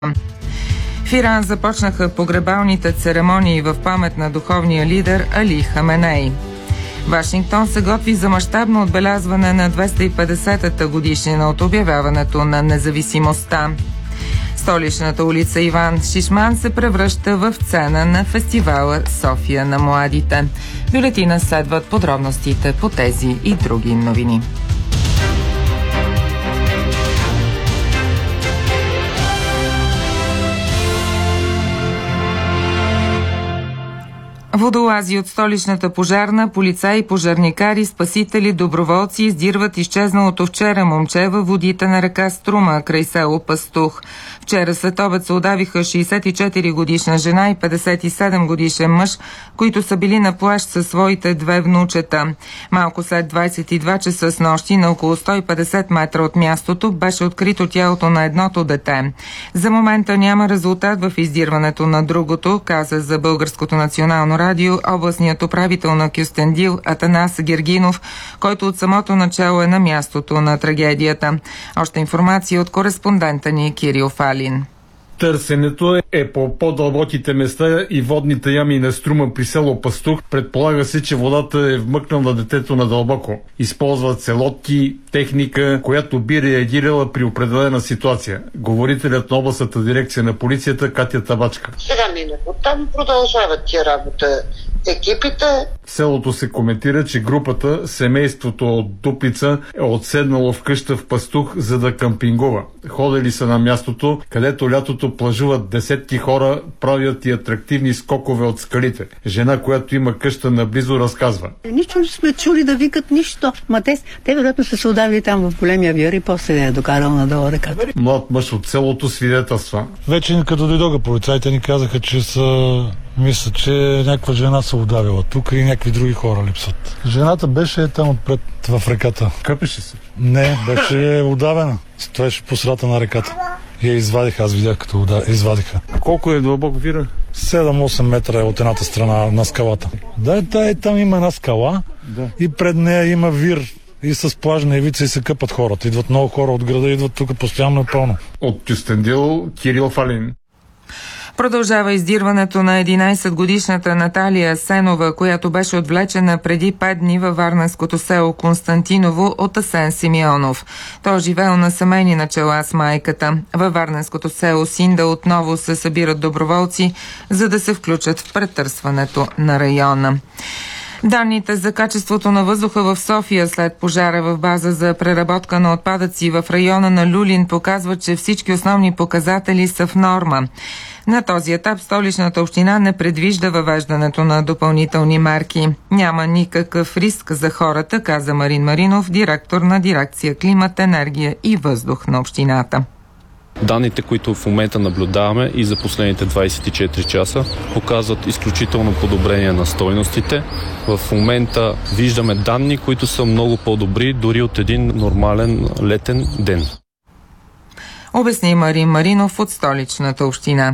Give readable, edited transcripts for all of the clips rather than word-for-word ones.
В Иран започнаха погребалните церемонии в памет на духовния лидер Али Хаменей. Вашингтон се готви за мащабно отбелязване на 250-та годишнина от обявяването на независимостта. Столичната улица Иван Шишман се превръща в сцена на фестивала София на младите. Бюлетина следват подробностите по тези и други новини. Водолази от столичната пожарна, полицаи, пожарникари, спасители, доброволци издирват изчезналото вчера момче във водите на река Струма, край село Пастух. Вчера след обед се удавиха 64-годишна жена и 57-годишен мъж, които са били на плаж със своите две внучета. Малко след 22 часа снощи, на около 150 метра от мястото, беше открито тялото на едното дете. За момента няма резултат в издирването на другото, каза за Българското национално радио областният управител на Кюстендил Атанас Гергинов, който от самото начало е на мястото на трагедията. Още информация от кореспондента ни Кирил Фалин. Търсенето е по по-дълбоките места и водните ями на Струма при село Пастух. Предполага се, че водата е вмъкнала детето надълбоко. Използват се лодки, техника, която би реагирала при определена ситуация. Говорителят на областната дирекция на полицията Катя Табачка. Сега минало там, продължават тия работа екипите. В селото се коментира, че групата, семейството от Дуплица, е отседнало в къща в Пастух, за да кампингува. Ходили са на мястото, където лятото плажуват десетки хора, правят и атрактивни скокове от скалите. Жена, която има къща наблизо, разказва. Нищо не сме чули да викат нищо. Ма те вероятно са се удавили там в големия вир и после е докарал надолу реката. Млад мъж от селото свидетелства. Вече като дойдоха полицайите ни казаха, че са... Мисля, че някаква жена се удавила тук и някакви други хора липсват. Жената беше там отпред в реката. Къпеше се? Не, беше удавена. Стоеше по средата на реката. И я извадиха, аз видях като извадиха. Колко е дълбоко вира? 7-8 метра е от едната страна на скалата. Да, там има една скала и пред нея има вир. И с плажна ивица и се къпат хората. Идват много хора от града, идват тук постоянно пълно. От Кюстендил Кирил Фалин. Продължава издирването на 11-годишната Наталия Сенова, която беше отвлечена преди 5 дни във варненското село Константиново от Асен Симеонов. Той живеел на семейни начала с майката. Във варненското село Синда отново се събират доброволци, за да се включат в претърсването на района. Данните за качеството на въздуха в София след пожара в база за преработка на отпадъци в района на Люлин показват, че всички основни показатели са в норма. На този етап столичната община не предвижда въвеждането на допълнителни мерки. Няма никакъв риск за хората, каза Марин Маринов, директор на дирекция Климат, енергия и въздух на общината. Данните, които в момента наблюдаваме и за последните 24 часа, показват изключително подобрение на стойностите. В момента виждаме данни, които са много по-добри, дори от един нормален летен ден. Обясни Марин Маринов от столичната община.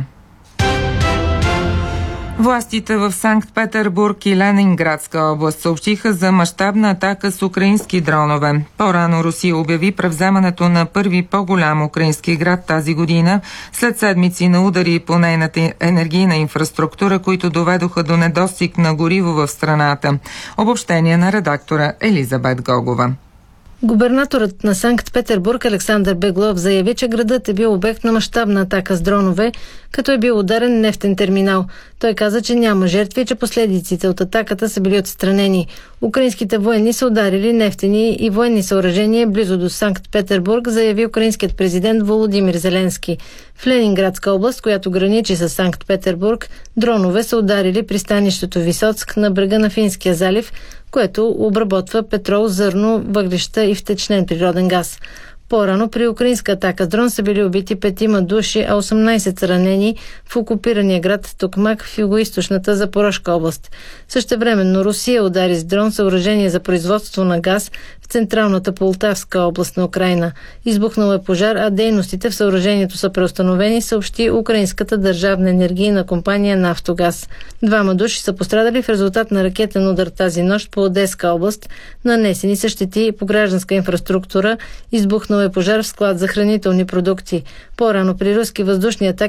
Властите в Санкт-Петербург и Ленинградска област съобщиха за мащабна атака с украински дронове. По-рано Русия обяви превземането на първи по-голям украински град тази година, след седмици на удари по нейната енергийна инфраструктура, които доведоха до недостиг на гориво в страната. Обобщение на редактора Елизабет Гогова. Губернаторът на Санкт-Петербург Александър Беглов заяви, че градът е бил обект на мащабна атака с дронове, като е бил ударен нефтен терминал. Той каза, че няма жертви и че последиците от атаката са били отстранени. Украинските военни са ударили нефтени и военни съоръжения близо до Санкт-Петербург, заяви украинският президент Володимир Зеленски. В Ленинградска област, която граничи с Санкт-Петербург, дронове са ударили пристанището Висоцк на брега на Финския залив, което обработва петрол, зърно, въглища и втечнен природен газ. По-рано при украинска атака с дрон са били убити 5 души, а 18 са ранени в окупирания град Токмак в югоизточната Запорожка област. Същевременно Русия удари с дрон съоръжение за производство на газ в централната Полтавска област на Украйна. Избухнал е пожар, а дейностите в съоръжението са преустановени, съобщи украинската държавна енергийна компания Нафтогаз. 2 души са пострадали в резултат на ракетен удар тази нощ по Одеска област. Нанесени са щети по гражданска инфраструктура, избухнал Избухнал е пожар в склад за хранителни продукти. По-рано при руски въздушни атаки